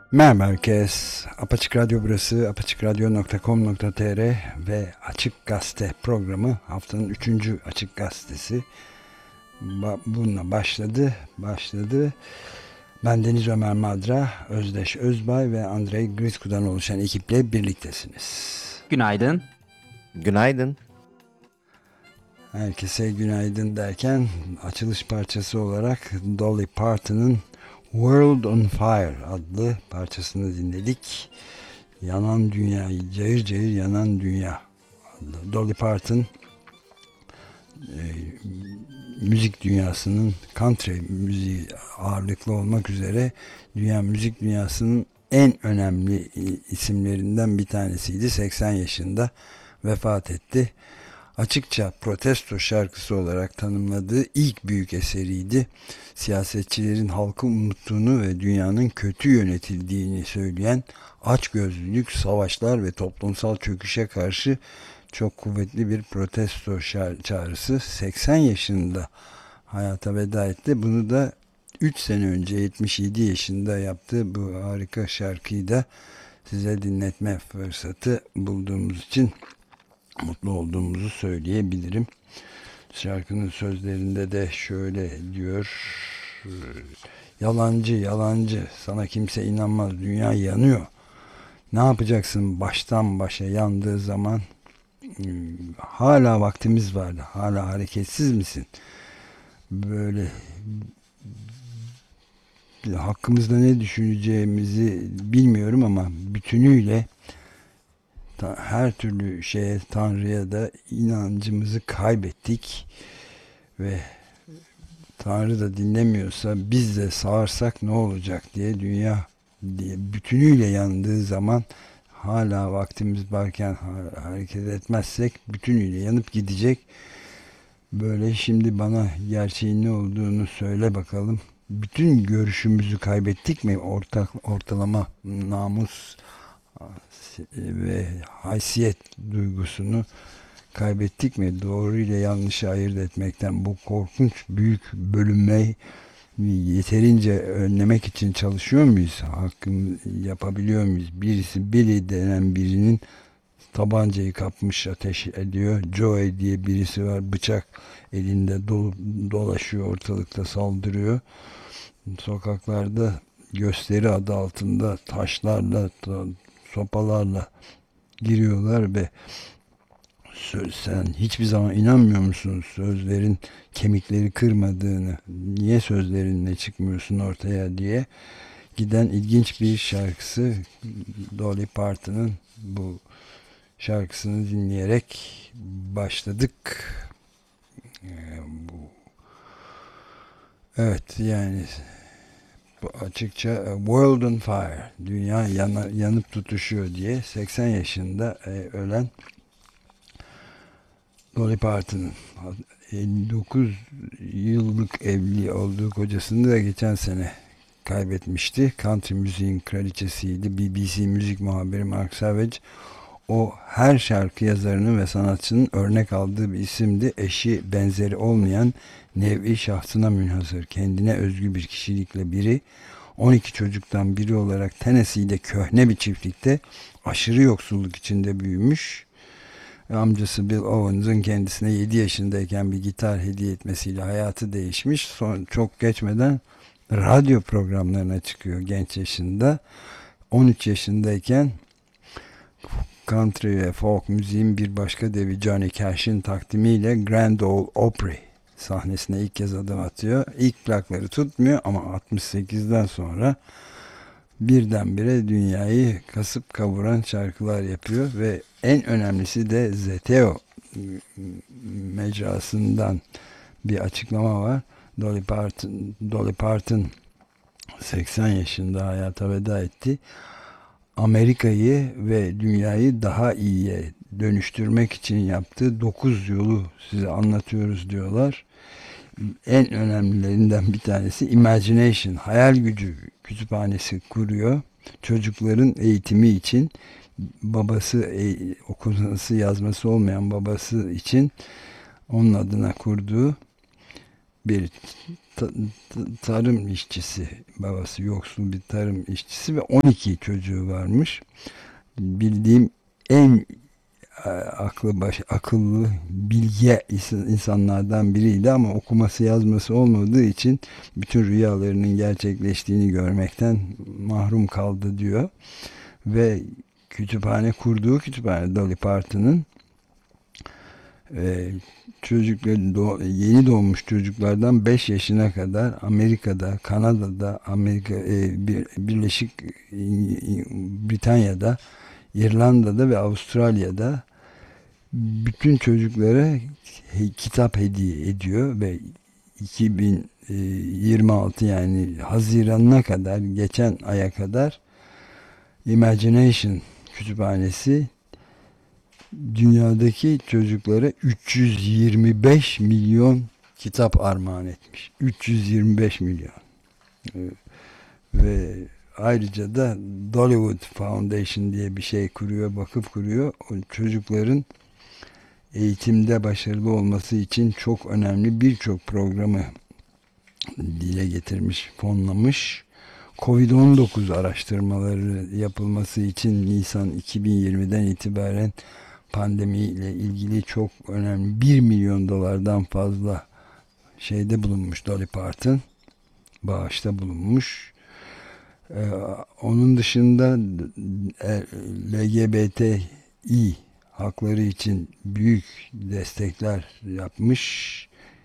Merhaba herkes. Apaçık Radyo burası. apaçıkradyo.com.tr ve Açık Gazete programı haftanın 3. Açık Gazetesi. Bununla başladı. Ben Deniz Ömer Madra, Özdeş Özbay ve Andrei Grisku'dan oluşan ekiple birliktesiniz. Günaydın. Günaydın. Herkese günaydın derken açılış parçası olarak Dolly Parton'ın World on Fire adlı parçasını dinledik. Yanan Dünya, cayır cayır yanan dünya adlı. Dolly Parton müzik dünyasının, country müziği ağırlıklı olmak üzere dünya müzik dünyasının en önemli isimlerinden bir tanesiydi. 80 yaşında vefat etti. Açıkça protesto şarkısı olarak tanımladığı ilk büyük eseriydi. Siyasetçilerin halkı unuttuğunu ve dünyanın kötü yönetildiğini söyleyen açgözlülük, savaşlar ve toplumsal çöküşe karşı çok kuvvetli bir protesto çağrısı. 80 yaşında hayata veda etti. Bunu da 3 sene önce 77 yaşında yaptığı bu harika şarkıyı da size dinletme fırsatı bulduğumuz için mutlu olduğumuzu söyleyebilirim. Şarkının sözlerinde de şöyle diyor: yalancı yalancı, sana kimse inanmaz, dünya yanıyor. Ne yapacaksın baştan başa yandığı zaman? Hala vaktimiz vardı, hala hareketsiz misin? Böyle hakkımızda ne düşüneceğimizi bilmiyorum ama bütünüyle her türlü şeye, Tanrı'ya da inancımızı kaybettik ve Tanrı da dinlemiyorsa biz de sağırsak ne olacak diye, dünya diye bütünüyle yandığı zaman, hala vaktimiz varken hareket etmezsek bütünüyle yanıp gidecek. Böyle, şimdi bana gerçeğin ne olduğunu söyle bakalım. Bütün görüşümüzü kaybettik mi? Ortalama namus ve haysiyet duygusunu kaybettik mi? Doğru ile yanlışı ayırt etmekten, bu korkunç büyük bölünmeyi yeterince önlemek için çalışıyor muyuz? Hakkını yapabiliyor muyuz? Billy denen birinin tabancayı kapmış, ateş ediyor. Joey diye birisi var, bıçak elinde dolaşıyor, ortalıkta saldırıyor. Sokaklarda gösteri adı altında taşlarla, sopalarla giriyorlar ve sen hiçbir zaman inanmıyor musun sözlerin kemikleri kırmadığını, niye sözlerinle çıkmıyorsun ortaya diye giden ilginç bir şarkısı. Dolly Parton'ın bu şarkısını dinleyerek başladık. Evet, yani açıkça World on Fire, dünya yanıp tutuşuyor diye 80 yaşında ölen Dolly Parton'ın 59 yıllık evli olduğu kocasını da geçen sene kaybetmişti. Country müziğin kraliçesiydi. BBC müzik muhabiri Mark Savage, o her şarkı yazarının ve sanatçının örnek aldığı bir isimdi. Eşi benzeri olmayan, nevi şahsına münhasır, kendine özgü bir kişilikle biri. 12 çocuktan biri olarak Tennessee'de köhne bir çiftlikte aşırı yoksulluk içinde büyümüş. Amcası Bill Owens'ın kendisine 7 yaşındayken bir gitar hediye etmesiyle hayatı değişmiş. Son, çok geçmeden radyo programlarına çıkıyor genç yaşında. 13 yaşındayken country ve folk müziğin bir başka devi Johnny Cash'in takdimiyle Grand Ole Opry sahnesine ilk kez adım atıyor. İlk plakları tutmuyor ama 68'den sonra birdenbire dünyayı kasıp kavuran şarkılar yapıyor ve en önemlisi de Zeteo mecrasından bir açıklama var. Dolly Parton 80 yaşında hayata veda etti. Amerika'yı ve dünyayı daha iyiye dönüştürmek için yaptığı 9 yolu size anlatıyoruz diyorlar. En önemlilerinden bir tanesi Imagination, hayal gücü kütüphanesi kuruyor. Çocukların eğitimi için, babası okuması yazması olmayan babası için onun adına kurduğu bir tarım işçisi, babası yoksul bir tarım işçisi ve 12 çocuğu varmış. Bildiğim en akıllı, bilge insanlardan biriydi ama okuması yazması olmadığı için bütün rüyalarının gerçekleştiğini görmekten mahrum kaldı diyor. Ve kurduğu kütüphane Dolly Parton'ın çocukları, yeni doğmuş çocuklardan 5 yaşına kadar Amerika'da, Kanada'da, Birleşik Britanya'da, İrlanda'da ve Avustralya'da bütün çocuklara kitap hediye ediyor ve 2026 yani Haziran'a kadar, geçen aya kadar Imagination Kütüphanesi dünyadaki çocuklara 325 milyon kitap armağan etmiş. 325 milyon. Ve ayrıca da Dollywood Foundation diye bir şey kuruyor, vakıf kuruyor. O çocukların eğitimde başarılı olması için çok önemli birçok programı dile getirmiş, fonlamış. Covid-19 araştırmaları yapılması için Nisan 2020'den itibaren pandemiyle ilgili çok önemli 1 milyon dolardan fazla şeyde bulunmuş Dolly Parton, bağışta bulunmuş. Onun dışında LGBTİ hakları için büyük destekler yapmış.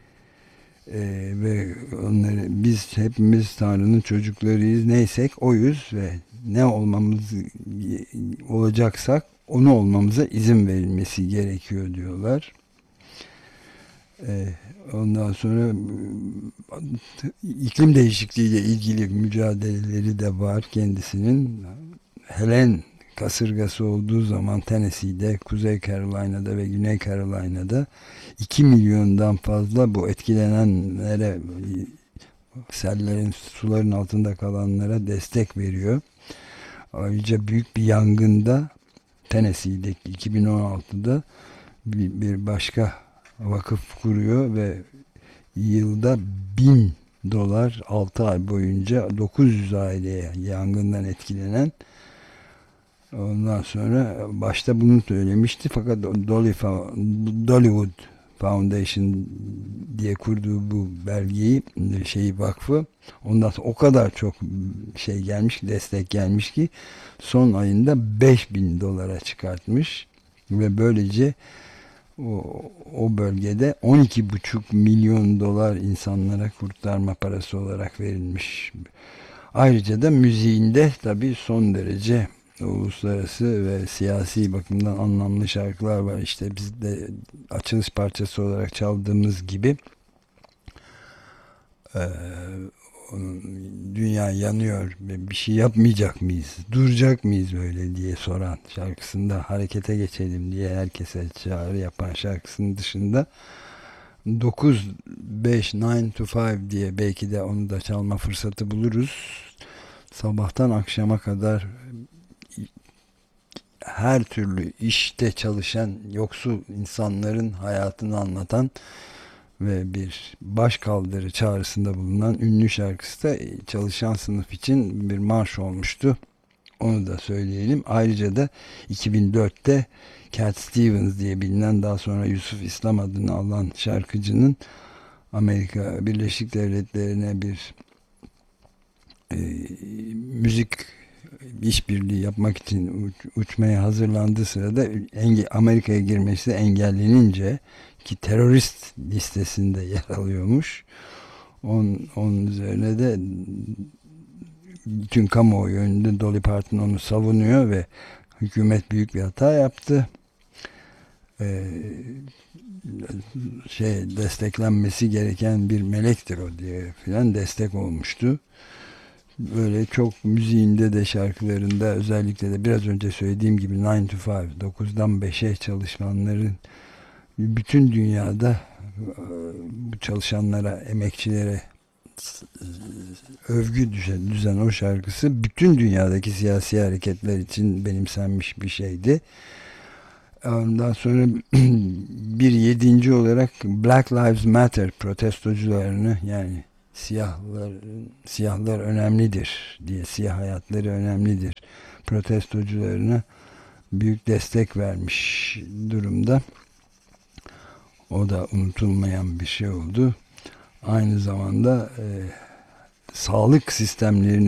Ve onları, biz hepimiz Tanrı'nın çocuklarıyız, neysek oyuz ve ne olacaksak onu olmamıza izin verilmesi gerekiyor diyorlar. Ondan sonra iklim değişikliğiyle ilgili mücadeleleri de var kendisinin. Helen kasırgası olduğu zaman Tennessee'de, Kuzey Carolina'da ve Güney Carolina'da 2 milyondan fazla bu etkilenenlere, sellerin, suların altında kalanlara destek veriyor. Ayrıca büyük bir yangında Tennessee'deki 2016'da bir başka vakıf kuruyor ve yılda $1.000 6 ay boyunca 900 aileye yangından etkilenen. Ondan sonra başta bunu söylemişti fakat Dollywood Foundation diye kurduğu bu belgeyi, vakfı, ondan sonra o kadar çok destek gelmiş ki son ayında $5.000 çıkartmış ve böylece o bölgede 12,5 milyon dolar insanlara kurtarma parası olarak verilmiş. Ayrıca da müziğinde tabii son derece uluslararası ve siyasi bakımdan anlamlı şarkılar var. İşte biz de açılış parçası olarak çaldığımız gibi dünya yanıyor ve bir şey yapmayacak mıyız? Duracak mıyız böyle diye soran şarkısında, harekete geçelim diye herkese çağrı yapan şarkısının dışında 9 to 5 diye belki de onu da çalma fırsatı buluruz. Sabahtan akşama kadar her türlü işte çalışan yoksul insanların hayatını anlatan ve bir başkaldırı çağrısında bulunan ünlü şarkısı da çalışan sınıf için bir marş olmuştu. Onu da söyleyelim. Ayrıca da 2004'te Cat Stevens diye bilinen, daha sonra Yusuf İslam adını alan şarkıcının Amerika Birleşik Devletleri'ne bir müzik işbirliği yapmak için uçmaya hazırlandığı sırada Amerika'ya girmesi engellenince, ki terörist listesinde yer alıyormuş. Onun üzerine de bütün kamuoyu önünde Dolly Parton onu savunuyor ve hükümet büyük bir hata yaptı. Desteklenmesi gereken bir melektir o diye filan destek olmuştu. Böyle çok müziğinde de, şarkılarında, özellikle de biraz önce söylediğim gibi 9 to 5, 9'dan 5'e çalışanların bütün dünyada bu çalışanlara, emekçilere övgü düzen o şarkısı bütün dünyadaki siyasi hareketler için benimsenmiş bir şeydi. Ondan sonra bir 7. olarak Black Lives Matter protestocularını, yani siyahlar önemlidir diye, siyah hayatları önemlidir protestocularına büyük destek vermiş durumda. O da unutulmayan bir şey oldu. Aynı zamanda sağlık sistemlerini